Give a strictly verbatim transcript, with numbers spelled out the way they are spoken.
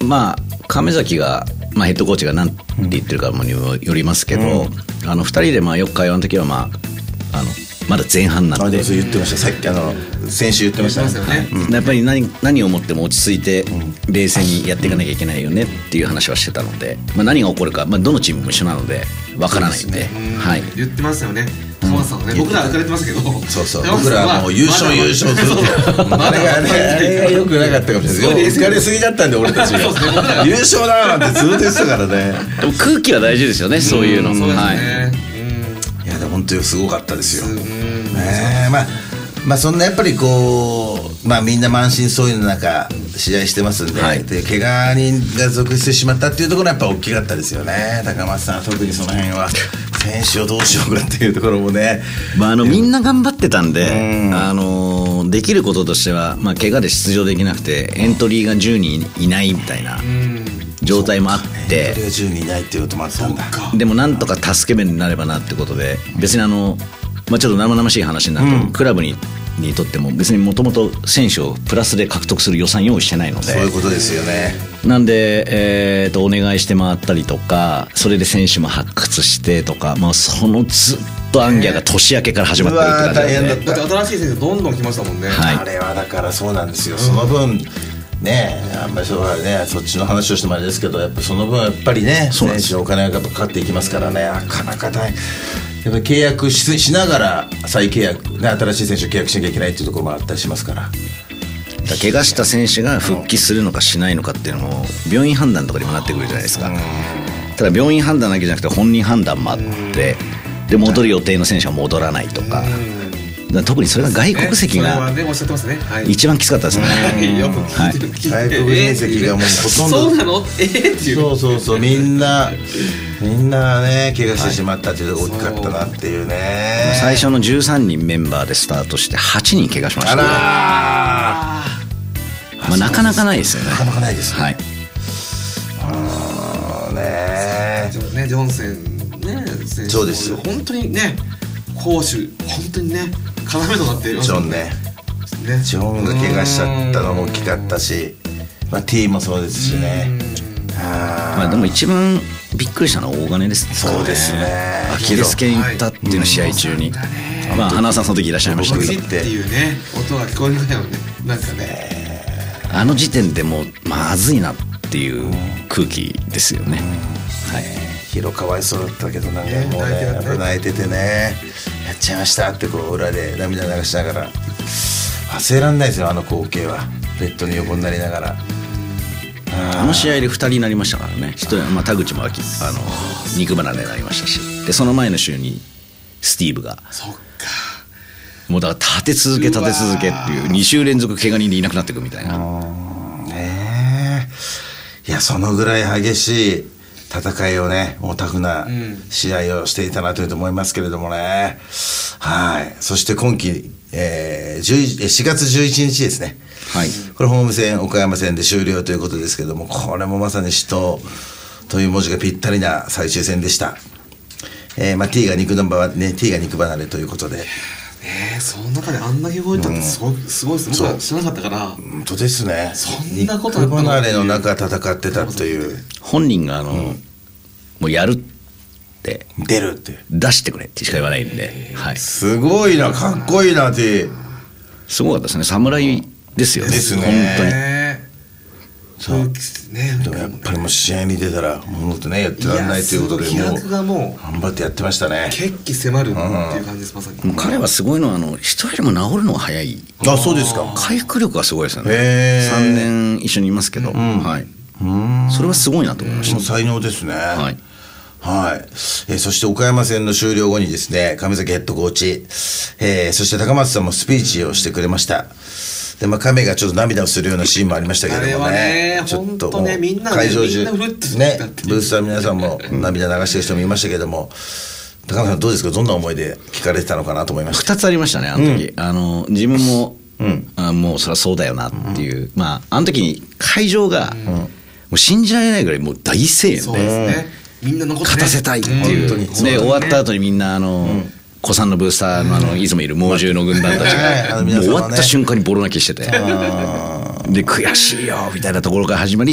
まあ亀崎が、まあ、ヘッドコーチが何て言ってるかにもよりますけど、うん、あのふたりでまあよく会話の時は、まあ、あのまだ前半なので、 あ、そう言ってました。さっきあの先週言ってましたね、 うん、やっぱり 何, 何をもっても落ち着いて冷静にやっていかなきゃいけないよねっていう話はしてたので、まあ、何が起こるか、まあ、どのチームも一緒なのでわからないん で, で、ね、はい、 言ってますよね川瀬さんはね、僕らは浮かれてますけど、 そうそう、僕らはもう優勝優勝するってあれがね、あれが良くなかったかもしれないです。浮かれすぎだったんで俺たちが優勝だなんてずっと言ってたからね。 でも空気は大事ですよね、そういうの。 そうですね、はい、 いやでも本当にすごかったですよ、ね、まあまあそんなやっぱりこう、まあ、みんな満身創痍の中試合してますんで、はい、で怪我人が続出してしまったっていうところはやっぱ大きかったですよね。高松さん特にその辺は選手をどうしようかっていうところもね、 まあ、あのみんな頑張ってたんで、うん、あのできることとしては、まあ、怪我で出場できなくてエントリーがじゅうにんいないみたいな状態もあって、 エントリーがじゅうにんいないっていうこともあったんだ。 でもなんとか助け舟になればなってことで、別にあのまあ、ちょっと生々しい話になると、うん、クラブににとっても別にもともと選手をプラスで獲得する予算用意してないので、 そういうことですよね。 なんで、えー、とお願いして回ったりとか、それで選手も発掘してとか、まあ、そのずっとアンギャが年明けから始まってるって感じで、 大変だった。 だって新しい選手どんどん来ましたもんね、 はい、 あれはだからそうなんですよ、その分ね、あんまりそうはね、そっちの話をしてもあれですけど、やっぱその分やっぱりね、選手のお金がかかっていきますからね、なかなか大変。やっぱ契約 し, しながら再契約、ね、新しい選手を契約しなきゃいけないっていうところもあったりしますから、 だ怪我した選手が復帰するのかしないのかっていうのも病院判断とかにもなってくるじゃないですか。ただ病院判断だけじゃなくて本人判断もあって、で戻る予定の選手は戻らないとか、だ特にそれが外国籍が一番きつかったですね。 外国人籍がもうほとんどそうなのえー、っていう、 そうそうそう、みんなみんなね怪我してしまったっていうのが大きかったなっていうね。 最初のじゅうさんにんメンバーでスタートしてはちにん怪我しました、ね。 あらー、 まあ、なかなかないですよね。 なかなかないですね。 はい。 あねね、ジョンセンね選手、 そうですよ、 本当にね攻守本当にね要となっているジョンね、ね、ジョンが怪我しちゃったのも大きかったし、まあ、T もそうですしね。 あ、まあ、でも一番びっくりしたのは大金ですね。 そうですね、 アキレス腱いったっていうの試合中に、はい、まあ、花さんその時いらっしゃいましたけど、 っていうね音が聞こえるよね、なんかね、 あの時点でもうまずいなっていう空気ですよね、 はい、ヒロかわいそうだったけど、なんかもうね泣いててね、やっちゃいましたってこう裏で涙流しながら、忘れられないですよあの光景は。ベッドに横になりながら、 あの試合でふたりになりましたからね。ひとり、まあ、田口もあの肉離れになりましたし、でその前の週にスティーブが、 そっか、 もうだから立て続け立て続けっていうに週連続怪我人でいなくなっていくみたいな。 ねえ、いやそのぐらい激しい戦いをね、もうタフな試合をしていたなというと思いますけれどもね、はい。そして今季、えー、しがつじゅういちにちですね、はい、これホーム戦岡山戦で終了ということですけども、これもまさに死闘という文字がぴったりな最終戦でした。えーまあ、T が肉の場、ね、T が肉離れということで、 えー、その中であんだけ動いたってすごい、うん、すごいです。僕は知らなかったから。 本当ですね。 そんなことあったの？ 肉離れの中戦ってたという。 本人があの、うん、もうやるって出るって出してくれってしか言わないんで、はい、 すごいな、かっこいいなって。 すごかったですね。侍ですよね。 ですね。 本当に。 そうね、でもやっぱりもう試合に出たらもっとねやってらんないということで、もう頑張ってやってましたね。 決起迫るっていう感じです、まさに。 もう彼はすごいのは、あの人よりも治るのが早い。 あ、そうですか。 回復力がすごいですよね。さんねん一緒にいますけど、うん、はい、うん、それはすごいなと思いました。 才能ですね。 はい、 はい。えー、そして岡山戦の終了後にですね、亀崎ヘッドコーチ、えー、そして高松さんもスピーチをしてくれました。で、まあ、亀がちょっと涙をするようなシーンもありましたけども ね, ねちょっともう会場中ね、ブースター皆さんも涙流してる人もいましたけども、高松さんどうですか、どんな思いで聞かれてたのかなと思いました。 ふたつありましたね、あの時、うん、あの自分も、うん、あもうそりゃそうだよなっていう、うん、まああの時に会場が、うん、もう信じられないぐらいもう大声援で、 そうですね、みんな残って、ね、 勝たせたいっていう、うん、で、ね、終わった後にみんなあの、うん、子さんのブースター の, あのいつもいる猛獣の軍団たちがもう終わった瞬間にボロ泣きしててで悔しいよみたいなところから始まり